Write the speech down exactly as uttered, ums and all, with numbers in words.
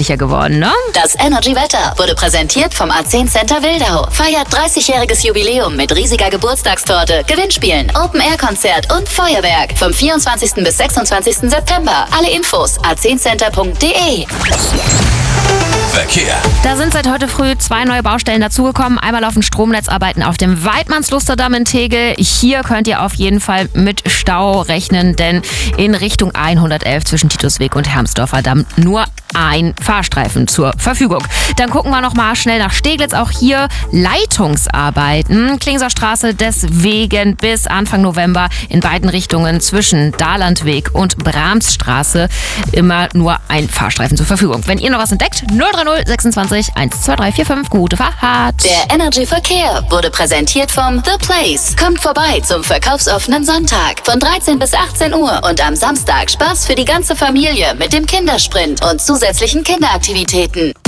gemütlicher geworden, ne? Das Energy-Wetter wurde präsentiert vom A zehn Center Wildau. Feiert dreißigjähriges Jubiläum mit riesiger Geburtstagstorte, Gewinnspielen, Open-Air-Konzert und Feuerwerk vom vierundzwanzigsten bis sechsundzwanzigsten September. Alle Infos a zehn center punkt de. Verkehr. Da sind seit heute früh zwei neue Baustellen dazugekommen. Einmal laufen Stromnetzarbeiten auf dem Weidmannslusterdamm in Tegel. Hier könnt ihr auf jeden Fall mit Stau rechnen, denn in Richtung hundertelf zwischen Titusweg und Hermsdorfer Damm nur ein Fahrstreifen zur Verfügung. Dann gucken wir noch mal schnell nach Steglitz. Auch hier Leitungsarbeiten. Klingser Straße deswegen bis Anfang November in beiden Richtungen zwischen Dalandweg und Brahmsstraße immer nur ein Fahrstreifen zur Verfügung. Wenn ihr noch was entdeckt, null drei null sechsundzwanzig eins zwei drei vier fünf. Gute Fahrt. Der Energy Verkehr wurde präsentiert vom The Place. Kommt vorbei zum verkaufsoffenen Sonntag von dreizehn bis achtzehn Uhr und am Samstag Spaß für die ganze Familie mit dem Kindersprint und zusätzlichen Kinderaktivitäten.